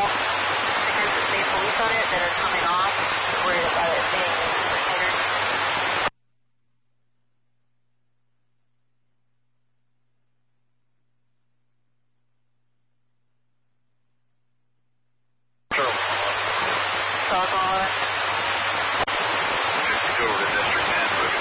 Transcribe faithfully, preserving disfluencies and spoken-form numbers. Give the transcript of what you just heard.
small stickers that say police on it that are coming off. I'm worried about it being impersonated. True. Cell phone.